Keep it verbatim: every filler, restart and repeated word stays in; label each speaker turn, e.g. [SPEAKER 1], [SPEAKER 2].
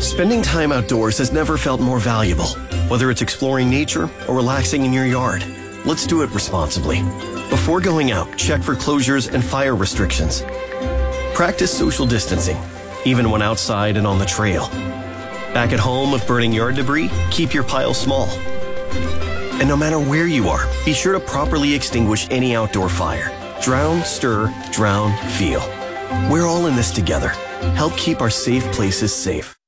[SPEAKER 1] Spending time outdoors has never felt more valuable. Whether it's exploring nature or relaxing in your yard, let's do it responsibly. Before going out, check for closures and fire restrictions. Practice social distancing, even when outside and on the trail. Back at home, if burning yard debris, keep your pile small. And no matter where you are, be sure to properly extinguish any outdoor fire. Drown, stir, drown, feel. We're all in this together. Help keep our safe places safe.